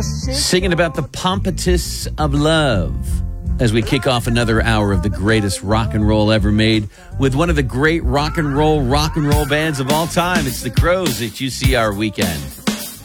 Singing about the pompatus of love as we kick off another hour of the greatest rock and roll ever made with one of the great rock and roll bands of all time. It's the Crows at UCR Weekend.